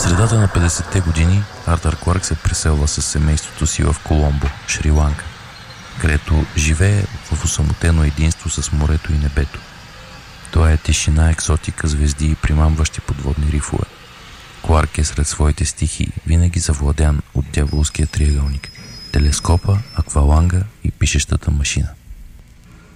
средата на 50-те години Артър Кларк се преселва с семейството си в Коломбо, Шри-Ланка, където живее в осамотено единство с морето и небето. Това е тишина, екзотика, звезди и примамващи подводни рифове. Кларк е сред своите стихи винаги завладян от дяволския триъгълник – телескопа, акваланга и пишещата машина.